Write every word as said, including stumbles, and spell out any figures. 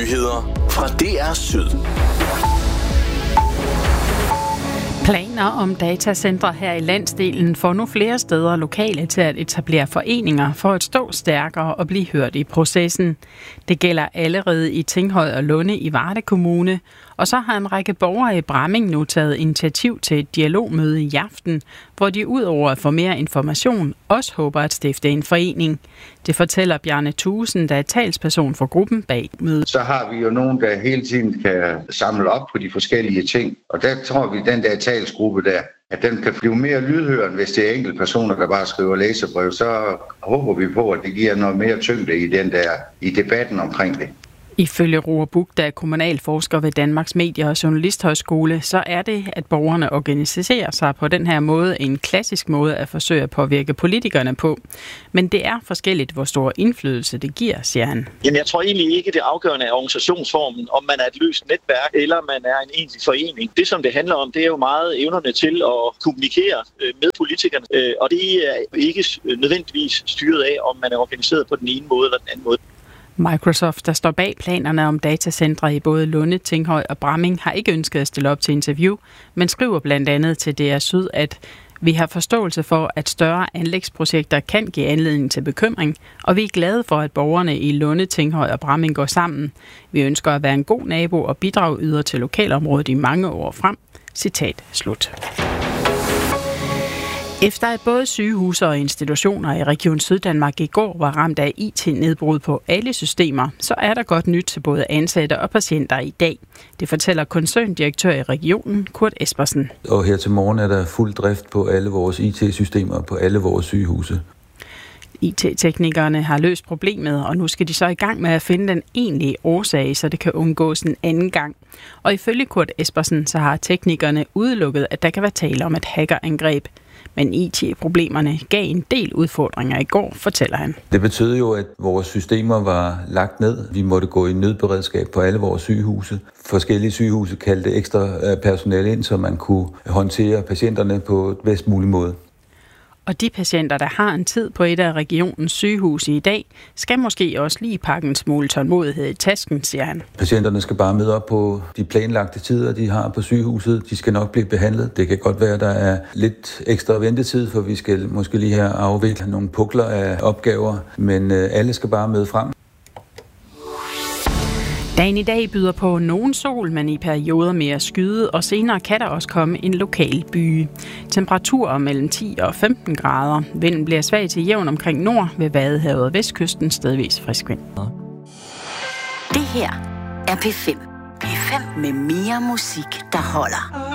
Nyheder fra D R Syd. Planer om datacentre her i landsdelen får nu flere steder lokale til at etablere foreninger for at stå stærkere og blive hørt i processen. Det gælder allerede i Tinghøj og Lunde i Varde Kommune, og så har en række borgere i Bramming nu taget initiativ til et dialogmøde i aften, hvor de udover at få mere information også håber at stifte en forening. Det fortæller Bjarne Thuesen, der er talsperson for gruppen bag mødet. Så har vi jo nogen, der hele tiden kan samle op på de forskellige ting, og der tror vi, den der talsgruppe der, at den kan blive mere lydhørende, hvis det er enkelte personer, der bare skriver læserbrev. Så håber vi på, at det giver noget mere tyngde i den der i debatten omkring det. Ifølge Roar Buch, der er kommunalforsker ved Danmarks Medie- og Journalisthøjskole, så er det, at borgerne organiserer sig på den her måde en klassisk måde at forsøge at påvirke politikerne på. Men det er forskelligt, hvor stor indflydelse det giver, siger han. Jamen, jeg tror egentlig ikke, det afgørende er organisationsformen, om man er et løst netværk, eller man er en egentlig forening. Det, som det handler om, det er jo meget evnerne til at kommunikere med politikerne, og det er ikke nødvendigvis styret af, om man er organiseret på den ene måde eller den anden måde. Microsoft, der står bag planerne om datacentre i både Lunde, Tinghøj og Bramming, har ikke ønsket at stille op til interview, men skriver blandt andet til D R Syd, at vi har forståelse for, at større anlægsprojekter kan give anledning til bekymring, og vi er glade for, at borgerne i Lunde, Tinghøj og Bramming går sammen. Vi ønsker at være en god nabo og bidrage yder til lokalområdet i mange år frem. Citat slut. Efter at både sygehuse og institutioner i Region Syddanmark i går var ramt af I T-nedbrud på alle systemer, så er der godt nyt til både ansatte og patienter i dag. Det fortæller koncerndirektør i regionen, Kurt Espersen. Og her til morgen er der fuld drift på alle vores I T-systemer på alle vores sygehuse. I T-teknikerne har løst problemet, og nu skal de så i gang med at finde den egentlige årsag, så det kan undgås en anden gang. Og ifølge Kurt Espersen, så har teknikerne udelukket, at der kan være tale om et hackerangreb. Men I T-problemerne gav en del udfordringer i går, fortæller han. Det betød jo, at vores systemer var lagt ned. Vi måtte gå i nødberedskab på alle vores sygehuse. Forskellige sygehuse kaldte ekstra personale ind, så man kunne håndtere patienterne på bedst mulig måde. Og de patienter, der har en tid på et af regionens sygehuse i dag, skal måske også lige pakke en smule tålmodighed i tasken, siger han. Patienterne skal bare møde op på de planlagte tider, de har på sygehuset. De skal nok blive behandlet. Det kan godt være, at der er lidt ekstra ventetid, for vi skal måske lige have afviklet nogle pukler af opgaver, men alle skal bare møde frem. Dagen i dag byder på nogen sol, men i perioder mere skyde, og senere kan der også komme en lokal byge. Temperaturer mellem ti og femten grader. Vinden bliver svag til jævn omkring nord ved Vadehavet og vestkysten, stedvis frisk vind. Det her er P fem. P fem med mere musik, der holder.